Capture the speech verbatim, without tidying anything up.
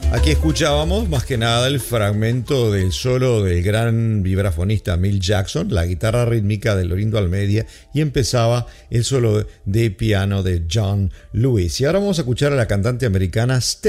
Aquí escuchábamos más que nada el fragmento del solo del gran vibrafonista Milt Jackson, la guitarra rítmica de Laurindo Almeida, y empezaba el solo de piano de John Lewis. Y ahora vamos a escuchar a la cantante americana Stacey